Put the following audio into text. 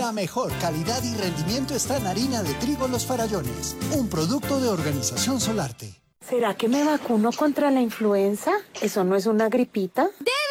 La mejor calidad y rendimiento está en harina de trigo Los Farallones, un producto de Organización Solarte. ¿Será que me vacuno contra la influenza? ¿Eso no es una gripita?